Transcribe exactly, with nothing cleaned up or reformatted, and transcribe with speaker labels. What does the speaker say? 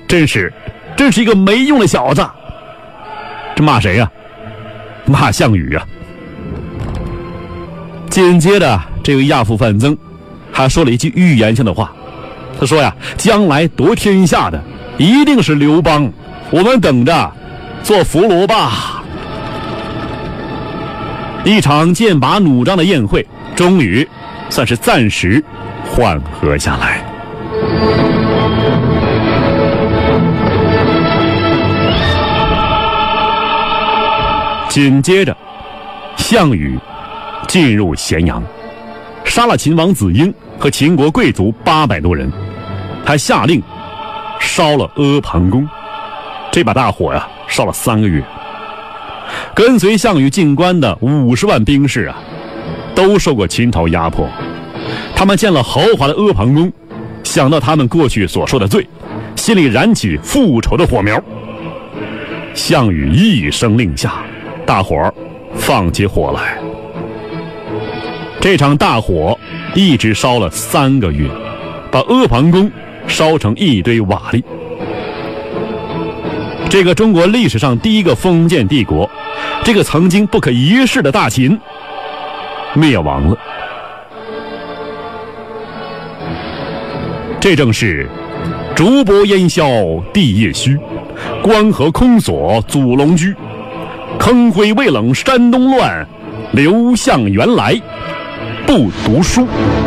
Speaker 1: 真是真是一个没用的小子。这骂谁呀、啊？骂项羽啊。紧接着这位亚父范增还说了一句预言性的话，他说呀，将来夺天下的一定是刘邦，我们等着做俘虏吧。一场剑拔弩张的宴会终于算是暂时缓和下来。紧接着项羽进入咸阳，杀了秦王子婴和秦国贵族八百多人，还下令烧了阿房宫。这把大火呀、啊，烧了三个月。跟随项羽进关的五十万兵士啊，都受过秦朝压迫。他们见了豪华的阿房宫，想到他们过去所受的罪，心里燃起复仇的火苗。项羽一声令下，大伙儿放起火来。这场大火一直烧了三个月，把阿房宫烧成一堆瓦砾。这个中国历史上第一个封建帝国，这个曾经不可一世的大秦，灭亡了。这正是竹帛烟消地夜虚，关河空锁阻龙驹，坑灰未冷山东乱，刘项原来不读书。